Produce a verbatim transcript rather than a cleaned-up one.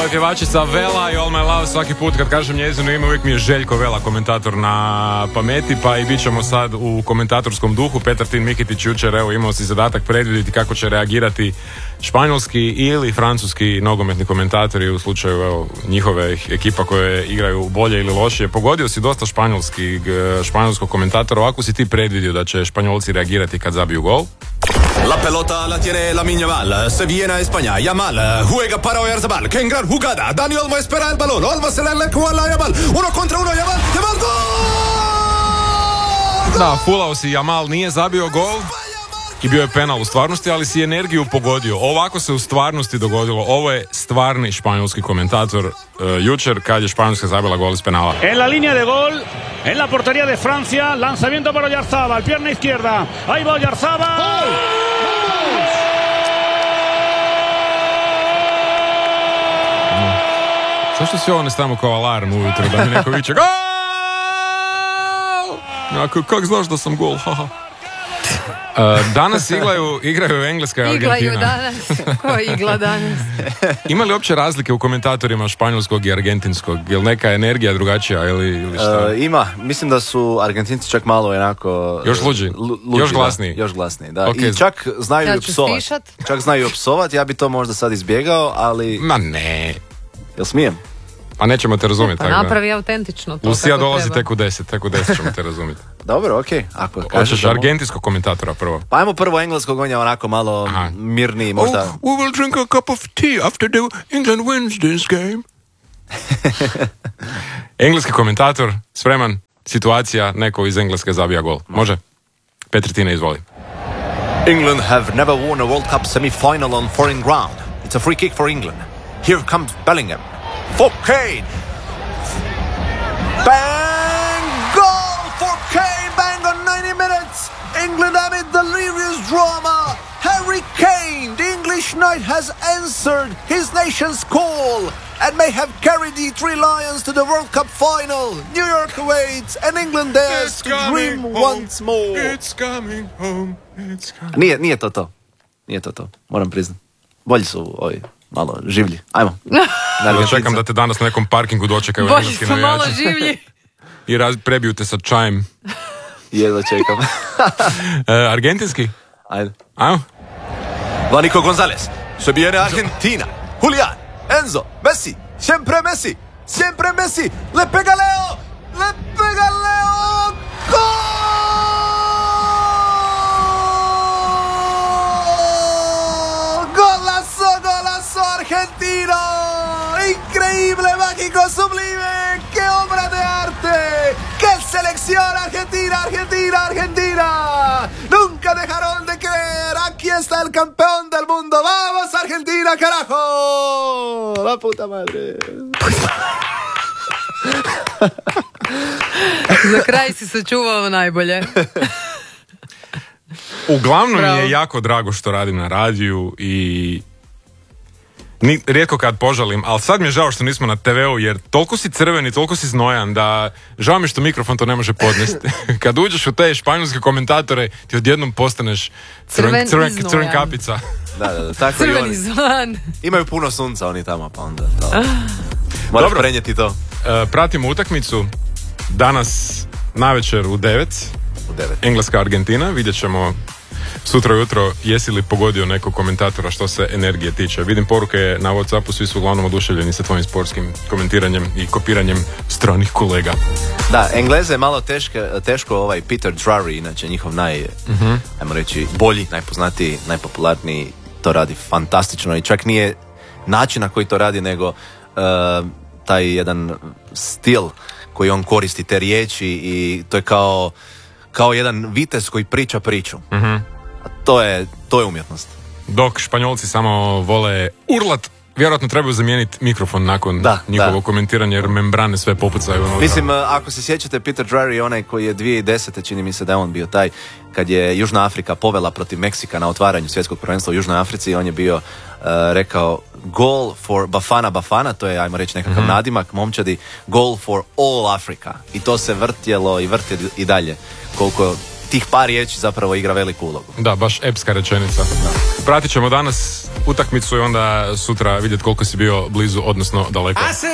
je pjevačica Vela i All My Love. Svaki put kad kažem njezino ime uvijek mi je Željko Vela komentator na pameti, pa i bit ćemo sad u komentatorskom duhu. Petar Tin Mikitić jučer evo imao si zadatak predvidjeti kako će reagirati španjolski ili francuski nogometni komentatori u slučaju evo, njihove ekipa koje igraju bolje ili lošije. Pogodio si dosta španjolski, španjolskog komentatora. Ovako si ti predvidio da će Španjolci reagirati kad zabiju gol? La pelota la tiene Lamine Yamal, se viene a España, Yamal juega para Oyarzabal, que gran jugada, Dani Olmo espera el balón, Olmo se le a Yamal, uno contra uno, Yamal, Yamal, gol! Da, fulao si, Yamal nije zabio gol i bio je penal u stvarnosti, ali si energiju pogodio. Ovako se u stvarnosti dogodilo. Ovo je stvarni španjolski komentator uh, jučer kad je Španjolska zabila gol iz penala. En la línea de gol, en la portería de Francia, lanzamiento para Oyarzabal, pierna izquierda, ahí va Oyarzabal. Zašto si ovo ne stavimo kao alarm ujutro da mi neko viče gol? Ako, kak znaš da sam gol? Haha. Uh, danas igraju, igraju Engleska i Argentina. Iglaju danas. Ko igla danas? Ima li uopće razlike u komentatorima španjolskog i argentinskog? Je li neka energija drugačija ili, ili šta? Uh, ima. Mislim da su Argentinci čak malo onako... Još luđi? Luđi još glasniji? Da, još glasniji, da. Okay. I čak znaju ja i psovat. Čak znaju i psovat. Ja bi to možda sad izbjegao, ali... Ma ne. Jel smijem? Pa nećemo te razumjeti. Pa napravi autentično to. Lucija dolazi tek u deset, tek u deset ćemo te razumjeti. Dobro, okej. Okay. Ako hoćeš argentinskog komentatora prvo. Pa ajmo prvo engleskog, on je onako malo Aha. mirniji, možda... Oh, we will drink a cup of tea after the England wins this game. Engleski komentator, spreman, situacija, neko iz Engleske zabija gol. Može? Petritina, izvoli. England have never won a World Cup semi-final on foreign ground. It's a free kick for England. Here comes Bellingham. For Kane. Bang! Goal for Kane! Bang on ninety minutes! England amid delirious drama. Harry Kane, the English knight, has answered his nation's call and may have carried the Three Lions to the World Cup final. New York awaits and England dares it's to dream home. once more. It's coming home. It's coming. Nije, nije to to. Nije to to. Moram priznati. Bolji su ovi. Malo življi. Ajmo. Ja čekam da te danas na nekom parkingu dočekaju engleski navijači. Bolji su malo življi. I raz, prebiju te sa čajem. Jedva čekam. e, argentinski? Ajde. Ajmo. Va Nico González. Se viene Argentina. Julián. Enzo. Messi. Siempre Messi. Siempre Messi. Le pega Leo. Le pega Leo. Gol! Argentino, increíble, mágico, sublime, qué obra de arte, qué selección Argentina, Argentina, Argentina, nunca dejaron de creer, aquí está el campeón del mundo, vamos Argentina, carajo, la puta madre. Za kraj si sačuvao najbolje. Uglavnom mi je jako drago što radim na radiju i Ni, rijetko kad požalim, ali sad mi je žao što nismo na te veu jer toliko si crveni, toliko si znojan da žao mi što mikrofon to ne može podnesti. Kad uđeš u te španjolske komentatore ti odjednom postaneš crven, crven, crven, crven kapica. Da, da, da, tako crveni i oni. zvan. Imaju puno sunca oni tamo, pa onda to. Moraš Dobro. prenijeti to. E, pratimo utakmicu danas navečer u devet. U devet. Engleska Argentina, vidjet ćemo sutra ujutro jesi li pogodio nekog komentatora što se energije tiče. Vidim poruke na WhatsAppu, svi su uglavnom oduševljeni sa tvojim sportskim komentiranjem i kopiranjem stranih kolega. Da, Engleze je malo teške, teško ovaj Peter Drury, inače njihov naj, uh-huh. ajmo reći, bolji, najpoznatiji, najpopularniji, to radi fantastično i čak nije način na koji to radi, nego uh, taj jedan stil koji on koristi, te riječi i to je kao, kao jedan vitez koji priča priču. Uh-huh. To je, to je umjetnost. Dok Španjolci samo vole urlat, vjerojatno trebaju zamijeniti mikrofon nakon da, njihovog da. komentiranja jer membrane sve popucaju unutra. Mislim, ako se sjećate Peter Drury, onaj koji je dvije tisuće desete čini mi se da je on bio taj, kad je Južna Afrika povela protiv Meksika na otvaranju svjetskog prvenstva u Južnoj Africi, on je bio uh, rekao goal for Bafana Bafana, to je, ajmo reći, nekakav mm-hmm. nadimak momčadi, goal for all Africa. I to se vrtjelo i vrti i dalje. Koliko tih par riječi zapravo igra veliku ulogu. Da, baš epska rečenica. Pratit ćemo danas utakmicu i onda sutra vidjeti koliko si bio blizu, odnosno daleko.